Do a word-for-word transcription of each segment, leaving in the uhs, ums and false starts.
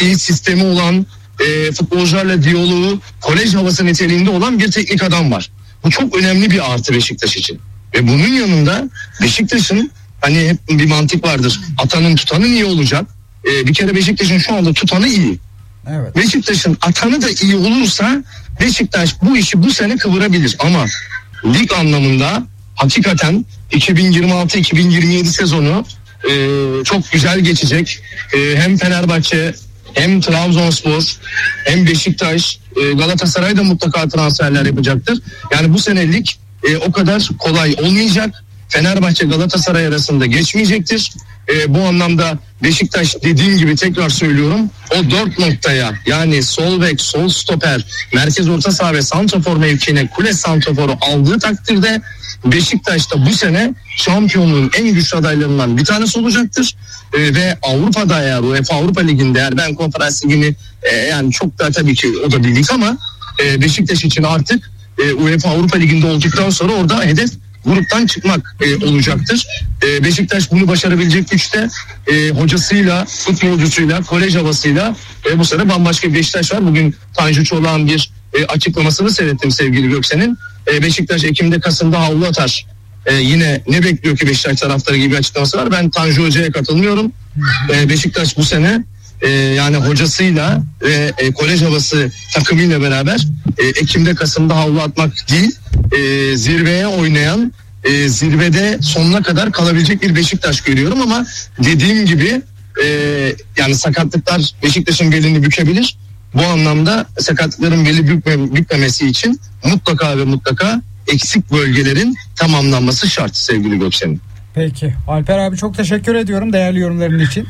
taktiği, sistemi olan, e, futbolcularla diyaloğu, kolej havası niteliğinde olan bir teknik adam var. Bu çok önemli bir artı Beşiktaş için. Ve bunun yanında Beşiktaş'ın hani hep bir mantık vardır. Atanın tutanı iyi olacak. Ee, bir kere Beşiktaş'ın şu anda tutanı iyi. Evet. Beşiktaş'ın atanı da iyi olursa Beşiktaş bu işi bu sene kıvırabilir. Ama lig anlamında hakikaten iki bin yirmi altı iki bin yirmi yedi sezonu e, çok güzel geçecek. E, hem Fenerbahçe hem Trabzonspor hem Beşiktaş, e, Galatasaray da mutlaka transferler yapacaktır. Yani bu sene lig e, o kadar kolay olmayacak. Fenerbahçe Galatasaray arasında geçmeyecektir. E, bu anlamda Beşiktaş, dediğim gibi tekrar söylüyorum, o dört noktaya, yani sol bek, sol stoper, merkez orta saha ve santrafor mevkiine kule santraforu aldığı takdirde Beşiktaş da bu sene şampiyonluğun en güçlü adaylarından bir tanesi olacaktır. E, ve Avrupa'da, eğer UEFA Avrupa Ligi'nde, eğer ben konferans ligini e, yani çok da tabii ki o da bir lig ama e, Beşiktaş için artık e, UEFA Avrupa Ligi'nde olduktan sonra orada hedef gruptan çıkmak e, olacaktır. E, Beşiktaş bunu başarabilecek güçte, e, hocasıyla, futbolcusuyla, kolej havasıyla e, bu sene bambaşka bir Beşiktaş var. Bugün Tanju Çolak'ın bir e, açıklamasını seyrettim sevgili Göksen'in. E, Beşiktaş Ekim'de, Kasım'da havlu atar. E, yine ne bekliyor ki Beşiktaş taraftarı gibi bir açıklaması var. Ben Tanju Hoca'ya katılmıyorum. E, Beşiktaş bu sene e, yani hocasıyla ve e, kolej havası takımıyla beraber e, Ekim'de, Kasım'da havlu atmak değil, e, zirveye oynayan, e, zirvede sonuna kadar kalabilecek bir Beşiktaş görüyorum. Ama dediğim gibi e, yani sakatlıklar Beşiktaş'ın belini bükebilir. Bu anlamda sakatlıkların beli bükme, bükmemesi için mutlaka ve mutlaka eksik bölgelerin tamamlanması şart sevgili Göksen'in. Peki. Alper abi çok teşekkür ediyorum değerli yorumların için.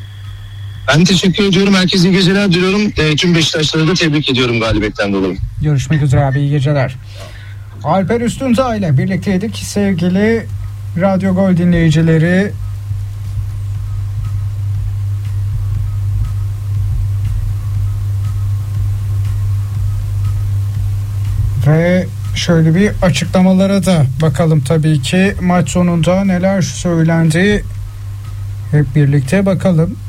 Ben teşekkür ediyorum. Herkese iyi geceler diliyorum. E, tüm Beşiktaşları da tebrik ediyorum galibiyetten dolayı. Görüşmek üzere abi, iyi geceler. Alper Üstündağ ile birlikteydik sevgili Radyo Gol dinleyicileri. Ve şöyle bir açıklamalara da bakalım tabii ki, maç sonunda neler söylendi hep birlikte bakalım.